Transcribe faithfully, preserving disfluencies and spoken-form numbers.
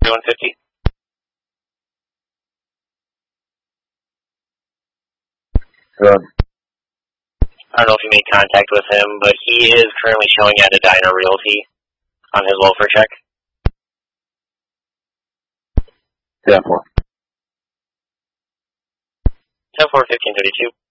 thirty-one fifty. Good. I don't know if you made contact with him, but he is currently showing at Edina Realty on his welfare check. ten four. ten four, fifteen thirty-two.